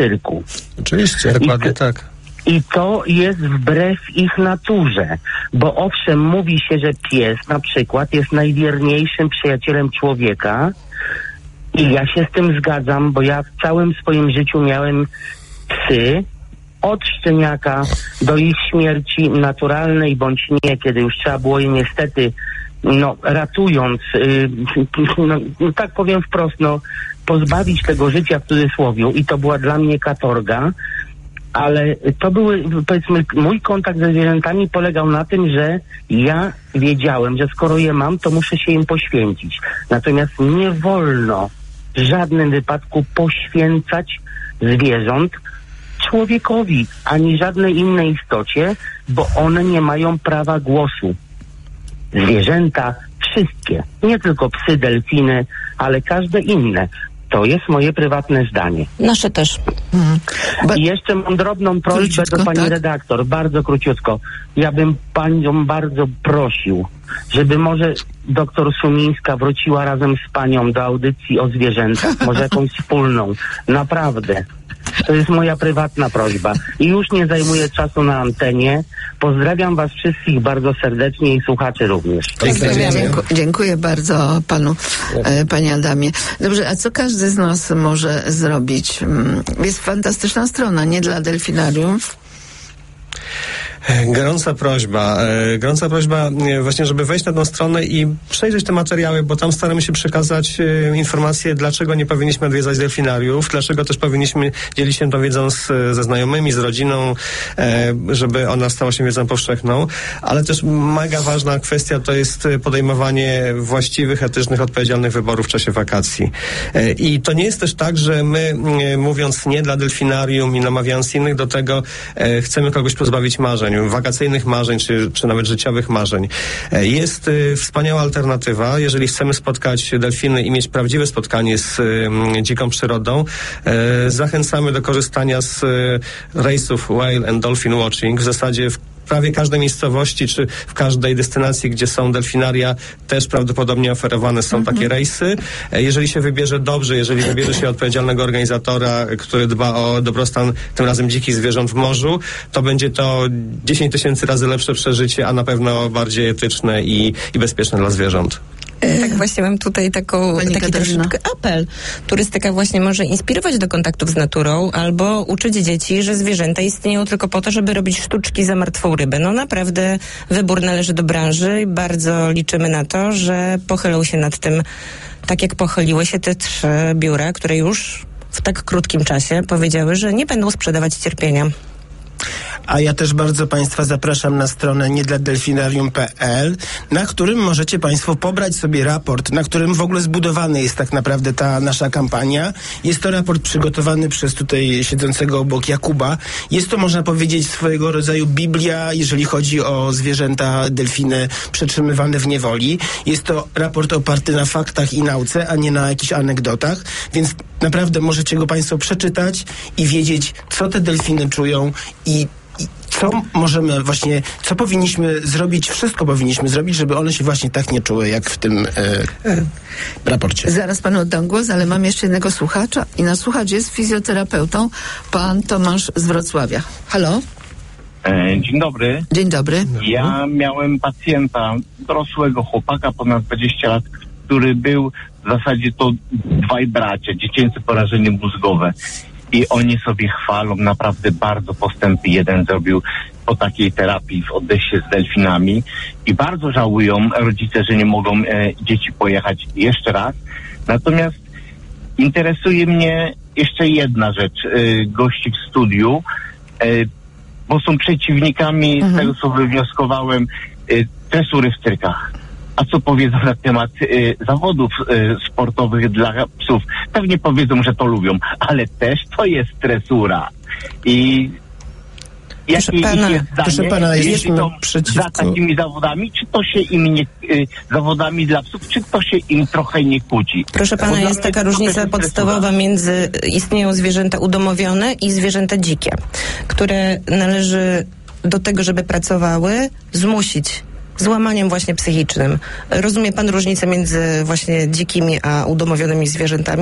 cyrku. Oczywiście, dokładnie tak. I to jest wbrew ich naturze, bo owszem, mówi się, że pies na przykład jest najwierniejszym przyjacielem człowieka i ja się z tym zgadzam, bo ja w całym swoim życiu miałem psy, od szczeniaka do ich śmierci naturalnej bądź nie, kiedy już trzeba było je niestety, ratując, tak powiem wprost, pozbawić tego życia w cudzysłowie, i to była dla mnie katorga, ale to były, powiedzmy, mój kontakt ze zwierzętami polegał na tym, że ja wiedziałem, że skoro je mam, to muszę się im poświęcić. Natomiast nie wolno w żadnym wypadku poświęcać zwierząt człowiekowi, ani żadnej innej istocie, bo one nie mają prawa głosu. Zwierzęta, wszystkie, nie tylko psy, delfiny, ale każde inne. To jest moje prywatne zdanie. Nasze też. I jeszcze mam drobną prośbę do pani redaktor, bardzo króciutko. Ja bym panią bardzo prosił, żeby może doktor Sumińska wróciła razem z panią do audycji o zwierzętach, może jakąś wspólną. Naprawdę. To jest moja prywatna prośba. I już nie zajmuję czasu na antenie. Pozdrawiam was wszystkich bardzo serdecznie i słuchaczy również. Dziękuję bardzo panu, panie Adamie. Dobrze, a co każdy z nas może zrobić? Jest fantastyczna strona, nie dla delfinarium. Gorąca prośba właśnie, żeby wejść na tą stronę i przejrzeć te materiały, bo tam staramy się przekazać informacje, dlaczego nie powinniśmy odwiedzać delfinariów, dlaczego też powinniśmy dzielić się tą wiedzą ze znajomymi, z rodziną, żeby ona stała się wiedzą powszechną, ale też mega ważna kwestia to jest podejmowanie właściwych, etycznych, odpowiedzialnych wyborów w czasie wakacji. I to nie jest też tak, że my, mówiąc nie dla delfinarium i namawiając innych do tego, chcemy kogoś pozbawić marzeń, wakacyjnych marzeń, czy nawet życiowych marzeń. Jest wspaniała alternatywa, jeżeli chcemy spotkać delfiny i mieć prawdziwe spotkanie z dziką przyrodą. Zachęcamy do korzystania z rejsów Whale and Dolphin Watching. W zasadzie w prawie każdej miejscowości, czy w każdej destynacji, gdzie są delfinaria, też prawdopodobnie oferowane są takie rejsy. Jeżeli się wybierze dobrze, jeżeli wybierze się odpowiedzialnego organizatora, który dba o dobrostan, tym razem dzikich zwierząt w morzu, to będzie to 10 000 razy lepsze przeżycie, a na pewno bardziej etyczne i bezpieczne dla zwierząt. Tak, właśnie mam tutaj taki troszeczkę apel. Turystyka właśnie może inspirować do kontaktów z naturą albo uczyć dzieci, że zwierzęta istnieją tylko po to, żeby robić sztuczki za martwą rybę. Naprawdę wybór należy do branży i bardzo liczymy na to, że pochylą się nad tym, tak jak pochyliły się te 3 biura, które już w tak krótkim czasie powiedziały, że nie będą sprzedawać cierpienia. A ja też bardzo Państwa zapraszam na stronę niedladelfinarium.pl, na którym możecie Państwo pobrać sobie raport, na którym w ogóle zbudowany jest tak naprawdę ta nasza kampania. Jest to raport przygotowany przez tutaj siedzącego obok Jakuba. Jest to, można powiedzieć, swojego rodzaju Biblia, jeżeli chodzi o zwierzęta, delfiny przetrzymywane w niewoli. Jest to raport oparty na faktach i nauce, a nie na jakichś anegdotach, więc naprawdę możecie go Państwo przeczytać i wiedzieć, co te delfiny czują i co powinniśmy zrobić, wszystko powinniśmy zrobić, żeby one się właśnie tak nie czuły, jak w tym raporcie. Zaraz panu oddam głos, ale mam jeszcze jednego słuchacza i nasz słuchacz jest fizjoterapeutą, pan Tomasz z Wrocławia. Halo? Dzień dobry. Dzień dobry. Ja miałem pacjenta, dorosłego chłopaka ponad 20 lat, który był w zasadzie to 2 bracia, dziecięce porażenie mózgowe. I oni sobie chwalą naprawdę bardzo postępy. Jeden zrobił po takiej terapii w Odessie z delfinami i bardzo żałują rodzice, że nie mogą dzieci pojechać jeszcze raz. Natomiast interesuje mnie jeszcze jedna rzecz. Gości w studiu, bo są przeciwnikami, z tego co wywnioskowałem, tresury w cyrkach. A co powiedzą na temat zawodów sportowych dla psów? Pewnie powiedzą, że to lubią, ale też to jest tresura. I jakie jest zdanie, jeśli to za takimi zawodami, czy to się im nie, zawodami dla psów, czy to się im trochę nie kłóci? Proszę pana, jest taka różnica podstawowa między istnieją zwierzęta udomowione i zwierzęta dzikie, które należy do tego, żeby pracowały, zmusić złamaniem właśnie psychicznym. Rozumie pan różnicę między właśnie dzikimi a udomowionymi zwierzętami?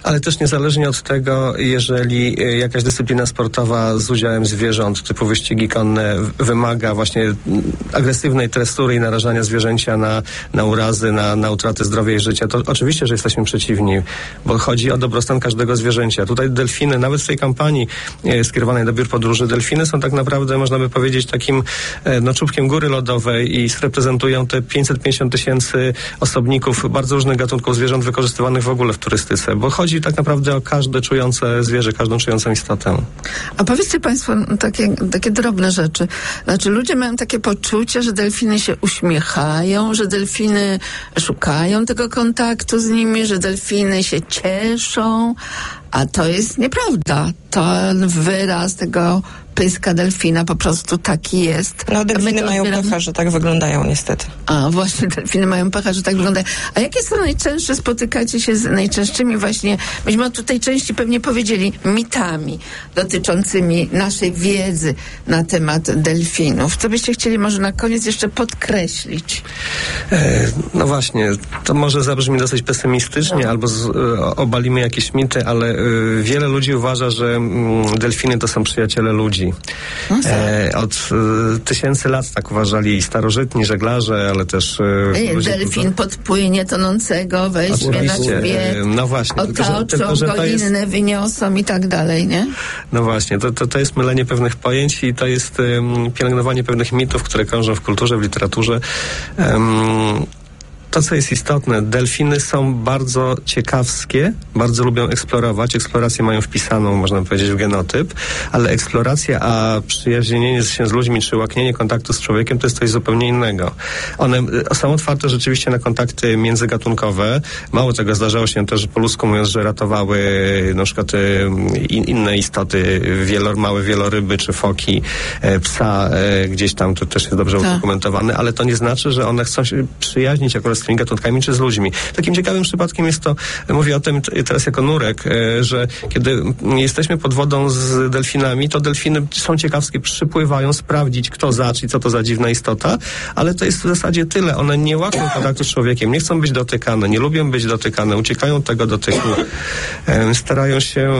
Ale też niezależnie od tego, jeżeli jakaś dyscyplina sportowa z udziałem zwierząt, typu wyścigi konne, wymaga właśnie agresywnej trestury i narażania zwierzęcia na urazy, na utratę zdrowia i życia, to oczywiście, że jesteśmy przeciwni, bo chodzi o dobrostan każdego zwierzęcia. Tutaj delfiny, nawet w tej kampanii skierowanej do biur podróży, delfiny są tak naprawdę, można by powiedzieć, takim czubkiem góry lodowej i reprezentują te 550 000 osobników bardzo różnych gatunków zwierząt wykorzystywanych w ogóle w turystyce, bo chodzi tak naprawdę o każde czujące zwierzę, każdą czującą istotę. A powiedzcie Państwo takie drobne rzeczy. Znaczy ludzie mają takie poczucie, że delfiny się uśmiechają, że delfiny szukają tego kontaktu z nimi, że delfiny się cieszą, a to jest nieprawda. To wyraz tego pyska delfina po prostu taki jest. No delfiny mają pecha, że tak wyglądają niestety. A właśnie, delfiny mają pecha, że tak wyglądają. A jakie są najczęstsze, spotykacie się z najczęstszymi właśnie, myśmy tutaj części pewnie powiedzieli, mitami dotyczącymi naszej wiedzy na temat delfinów. Co byście chcieli może na koniec jeszcze podkreślić? No właśnie, to może zabrzmi dosyć pesymistycznie, albo obalimy jakieś mity, ale wiele ludzi uważa, że delfiny to są przyjaciele ludzi. Od tysięcy lat tak uważali starożytni żeglarze, ale też delfin podpłynie tonącego, weźmie na grzbiet, no właśnie, otoczą go, inne wyniosą i tak dalej, nie? No właśnie, to jest mylenie pewnych pojęć i to jest pielęgnowanie pewnych mitów, które krążą w kulturze, w literaturze. To, co jest istotne, delfiny są bardzo ciekawskie, bardzo lubią eksplorować. Eksplorację mają wpisaną, można powiedzieć, w genotyp, ale eksploracja, a przyjaźnienie się z ludźmi, czy łaknienie kontaktu z człowiekiem, to jest coś zupełnie innego. One są otwarte rzeczywiście na kontakty międzygatunkowe. Mało tego, zdarzało się też, po ludzku mówiąc, że ratowały na przykład inne istoty, małe wieloryby, czy foki, psa, gdzieś tam, to też jest dobrze udokumentowane, ale to nie znaczy, że one chcą się przyjaźnić akurat z tymi gatunkami, czy z ludźmi. Takim ciekawym przypadkiem jest to, mówię o tym teraz jako nurek, że kiedy jesteśmy pod wodą z delfinami, to delfiny są ciekawskie, przypływają sprawdzić, kto i co to za dziwna istota, ale to jest w zasadzie tyle. One nie łapią kontaktu z człowiekiem, nie chcą być dotykane, nie lubią być dotykane, uciekają od tego dotyku, starają się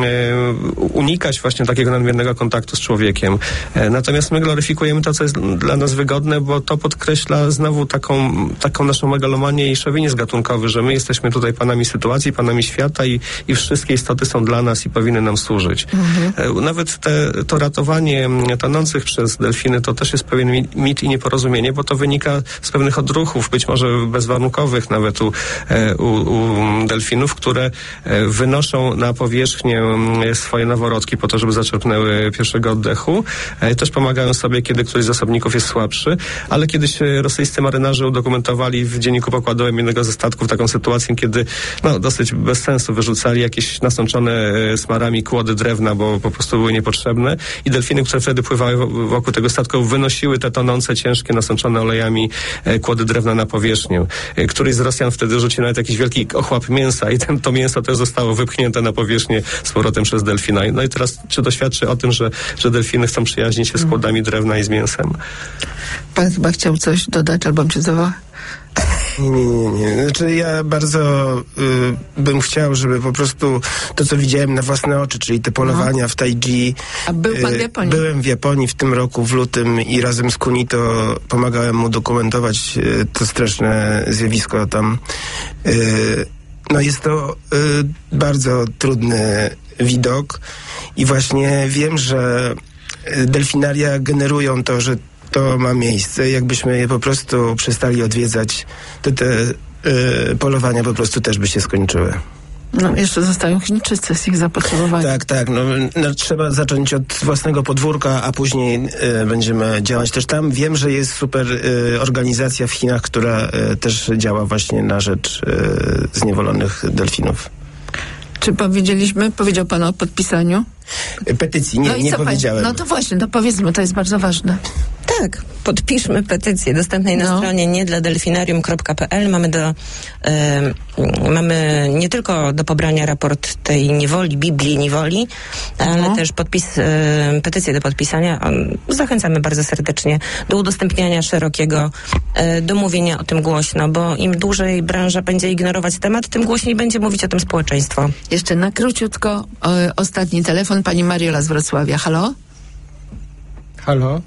unikać właśnie takiego nadmiernego kontaktu z człowiekiem. Natomiast my gloryfikujemy to, co jest dla nas wygodne, bo to podkreśla znowu taką naszą megalomanię i szowinizm gatunkowy, że my jesteśmy tutaj panami sytuacji, panami świata i wszystkie istoty są dla nas i powinny nam służyć. Nawet to ratowanie tonących przez delfiny to też jest pewien mit i nieporozumienie, bo to wynika z pewnych odruchów, być może bezwarunkowych nawet u delfinów, które wynoszą na powierzchnię swoje noworodki po to, żeby zaczerpnęły pierwszego oddechu. Też pomagają sobie, kiedy któryś z osobników jest słabszy, ale kiedyś rosyjscy marynarze udokumentowali w dzienniku pokładowym jednego ze statków taką sytuację, kiedy dosyć bez sensu wyrzucali jakieś nasączone smarami kłody drewna, bo po prostu były niepotrzebne i delfiny, które wtedy pływały wokół tego statku, wynosiły te tonące, ciężkie, nasączone olejami kłody drewna na powierzchnię. Któryś z Rosjan wtedy rzucił nawet jakiś wielki ochłap mięsa i to mięso też zostało wypchnięte na powierzchnię z powrotem przez delfina. No i teraz czy to świadczy o tym, że delfiny chcą przyjaźnić się z kłodami drewna i z mięsem? Pan chyba chciał coś dodać, albo cię zawołał? Nie. Znaczy ja bardzo bym chciał, żeby po prostu to, co widziałem na własne oczy, czyli te polowania w Taiji. A był pan w Japonii? Byłem w Japonii w tym roku, w lutym i razem z Kunito pomagałem mu dokumentować to straszne zjawisko tam. No jest to bardzo trudny widok i właśnie wiem, że delfinaria generują to, że to ma miejsce. Jakbyśmy je po prostu przestali odwiedzać, to te polowania po prostu też by się skończyły. No, jeszcze zostają Chińczycy z ich zapotrzebowaniem. Tak. No, trzeba zacząć od własnego podwórka, a później będziemy działać też tam. Wiem, że jest super organizacja w Chinach, która też działa właśnie na rzecz zniewolonych delfinów. Czy powiedział pan o podpisaniu? Petycji, nie powiedziałem. No to właśnie, to powiedzmy, to jest bardzo ważne. Tak, podpiszmy petycję dostępnej na stronie niedladelfinarium.pl. Mamy nie tylko do pobrania raport tej niewoli, Biblii niewoli, ale też petycję do podpisania. Zachęcamy bardzo serdecznie do udostępniania szerokiego, do mówienia o tym głośno, bo im dłużej branża będzie ignorować temat, tym głośniej będzie mówić o tym społeczeństwo. Jeszcze na króciutko ostatni telefon. Pani Mariola z Wrocławia. Halo? Halo?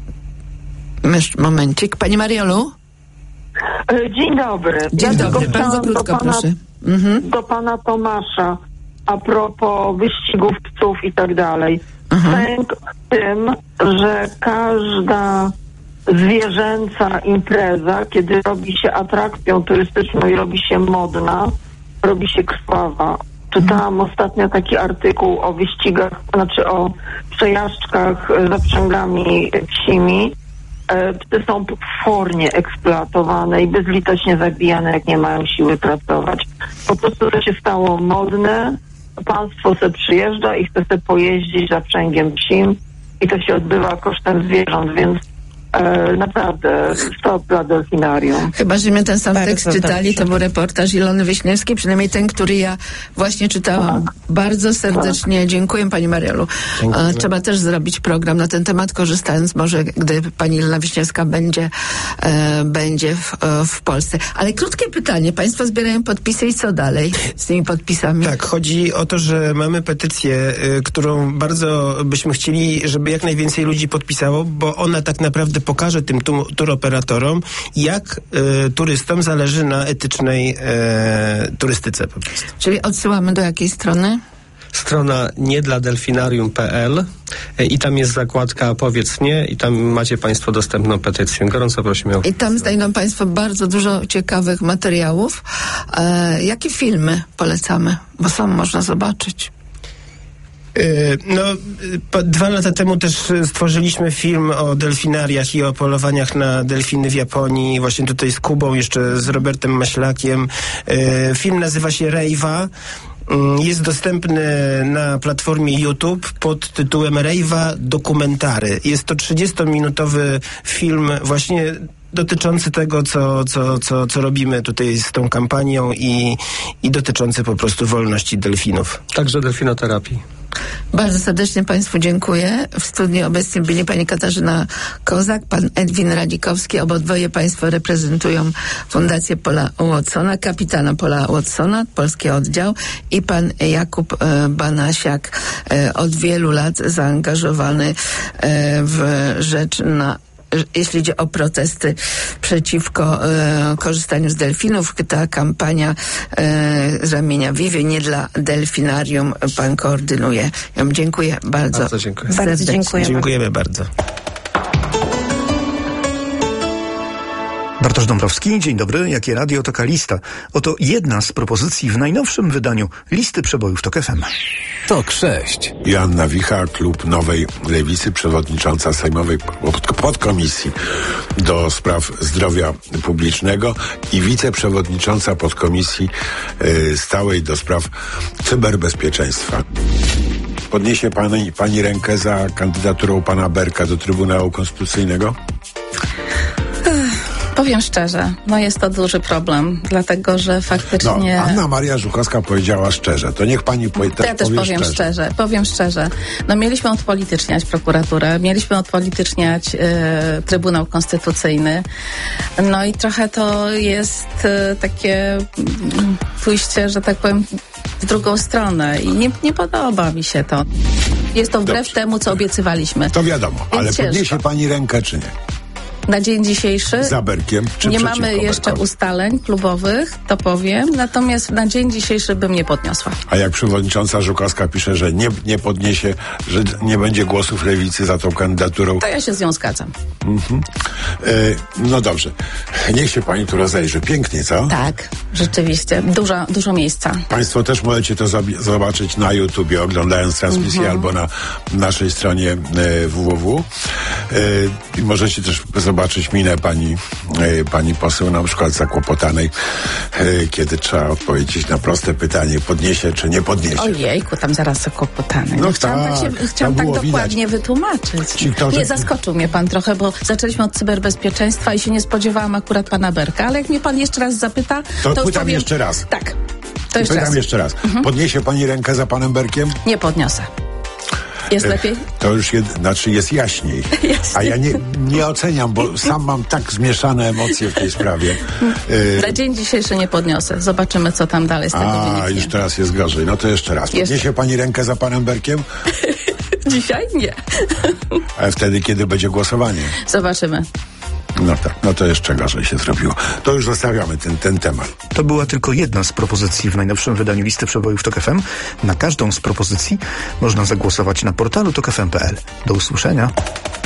Momencik. Pani Mariolu? Dzień dobry. Dzień dobry. Bardzo krótko, proszę. Do pana Tomasza a propos wyścigów psów i tak dalej. Sęk w tym, że każda zwierzęca impreza, kiedy robi się atrakcją turystyczną i robi się modna, robi się krwawa. Czytałam ostatnio taki artykuł o wyścigach, znaczy o przejażdżkach zaprzęgami psimi. Psy są potwornie eksploatowane i bezlitośnie zabijane, jak nie mają siły pracować. Po prostu to się stało modne. Państwo se przyjeżdża i chce se pojeździć zaprzęgiem psim i to się odbywa kosztem zwierząt, więc naprawdę stop dla delfinarium. Chyba, że my ten sam tekst czytali, to był reportaż Ilony Wiśniewskiej, przynajmniej ten, który ja właśnie czytałam. Bardzo serdecznie dziękuję pani Mariolu. Trzeba też zrobić program na ten temat, korzystając może, gdy pani Ilona Wiśniewska będzie w Polsce. Ale krótkie pytanie. Państwo zbierają podpisy i co dalej z tymi podpisami? Tak, chodzi o to, że mamy petycję, którą bardzo byśmy chcieli, żeby jak najwięcej ludzi podpisało, bo ona tak naprawdę pokaże tym turoperatorom, jak turystom zależy na etycznej turystyce po prostu. Czyli odsyłamy do jakiej strony? Strona niedladelfinarium.pl i tam jest zakładka Powiedz nie i tam macie państwo dostępną petycję. Gorąco prosimy o... I tam znajdą państwo bardzo dużo ciekawych materiałów. Jakie filmy polecamy? Bo sam można zobaczyć. 2 lata temu też stworzyliśmy film o delfinariach i o polowaniach na delfiny w Japonii, właśnie tutaj z Kubą, jeszcze z Robertem Maślakiem. Film nazywa się Rejwa. Jest dostępny na platformie YouTube pod tytułem Rejwa Dokumentary. Jest to 30-minutowy film właśnie dotyczący tego, co robimy tutaj z tą kampanią i dotyczący po prostu wolności delfinów. Także delfinoterapii. Bardzo serdecznie państwu dziękuję. W studniu obecnie byli pani Katarzyna Kozak, pan Edwin Radzikowski. Obydwoje państwo reprezentują Fundację Paula Watsona, kapitana Paula Watsona, polski oddział, i pan Jakub Banasiak, od wielu lat zaangażowany w rzecz jeśli idzie o protesty przeciwko korzystaniu z delfinów. Ta kampania z ramienia Vivy, nie dla delfinarium, pan koordynuje. Ja dziękuję bardzo. Bardzo dziękuję. Bardzo dziękuję. Dziękujemy bardzo. Bartosz Dąbrowski, dzień dobry. Jakie radio, taka lista. Oto jedna z propozycji w najnowszym wydaniu listy przebojów TOK FM. TOK 6. Joanna Wicha, klub Nowej Lewicy, przewodnicząca sejmowej podkomisji do spraw zdrowia publicznego i wiceprzewodnicząca podkomisji stałej do spraw cyberbezpieczeństwa. Podniesie pani rękę za kandydaturą pana Berka do Trybunału Konstytucyjnego? Powiem szczerze, jest to duży problem, dlatego że faktycznie... Anna Maria Żuchowska powiedziała szczerze, to niech pani powie ja też powiem szczerze. Mieliśmy odpolityczniać prokuraturę, mieliśmy odpolityczniać Trybunał Konstytucyjny, i trochę to jest takie pójście, że tak powiem, w drugą stronę i nie podoba mi się to. Jest to wbrew temu, co obiecywaliśmy. To wiadomo, ale podniesie pani rękę, czy nie? Na dzień dzisiejszy za Berkiem, czy nie mamy jeszcze Berkowi? Ustaleń klubowych, to powiem, natomiast na dzień dzisiejszy bym nie podniosła. A jak przewodnicząca Żukowska pisze, że nie podniesie, że nie będzie głosów lewicy za tą kandydaturą, to ja się z nią zgadzam. No dobrze. Niech się pani tu rozejrzy. Pięknie, co? Tak, rzeczywiście. Dużo miejsca. Państwo też możecie to zobaczyć na YouTubie, oglądając transmisję albo na naszej stronie www. Możecie też zobaczyć zobaczyć minę pani poseł na przykład zakłopotanej, kiedy trzeba odpowiedzieć na proste pytanie, podniesie czy nie podniesie. Ojejku, tam zaraz zakłopotany. No Chciałam tak dokładnie wytłumaczyć. Nie, zaskoczył mnie pan trochę, bo zaczęliśmy od cyberbezpieczeństwa i się nie spodziewałam akurat pana Berka, ale jak mnie pan jeszcze raz zapyta, to pytam powiem... jeszcze raz. Tak, Pytam jeszcze raz. Podniesie pani rękę za panem Berkiem? Nie podniosę. Jest lepiej? To już jest jaśniej. A ja nie oceniam, bo sam mam tak zmieszane emocje w tej sprawie. Na dzień dzisiejszy nie podniosę. Zobaczymy, co tam dalej z tego wyniknie. Już teraz jest gorzej. No to jeszcze raz. Podniesie pani rękę za panem Berkiem? Dzisiaj nie. Ale wtedy, kiedy będzie głosowanie? Zobaczymy. No tak, no to jeszcze gorzej się zrobiło. To już zostawiamy ten temat. To była tylko jedna z propozycji w najnowszym wydaniu listy przebojów TOK FM. Na każdą z propozycji można zagłosować na portalu tokfm.pl. Do usłyszenia.